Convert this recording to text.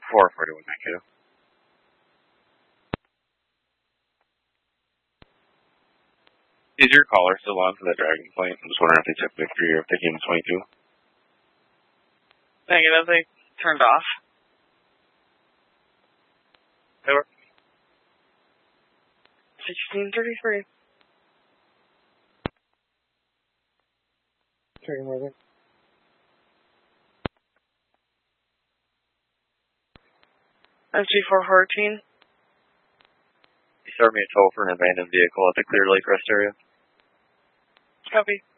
441 Mankato. Is your caller still on for the Dragon Flight? I'm just wondering if they took victory or if they came to 22. Negative, they turned off. Over. 1633. Turning weather. SG414. You start me a tow for an abandoned vehicle at the Clear Lake Rest area. Copy.